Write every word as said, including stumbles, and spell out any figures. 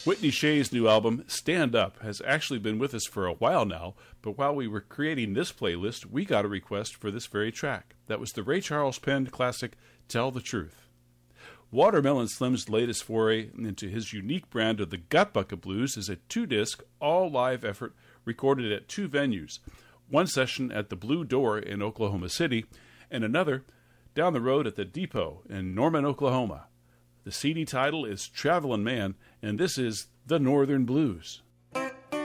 Whitney Shea's new album, Stand Up, has actually been with us for a while now, but while we were creating this playlist, we got a request for this very track. That was the Ray Charles penned classic, Tell the Truth. Watermelon Slim's latest foray into his unique brand of the Gut Bucket Blues is a two-disc, all-live effort recorded at two venues, one session at the Blue Door in Oklahoma City, and another down the road at the Depot in Norman, Oklahoma. The C D title is Travelin' Man, and this is The Northern Blues.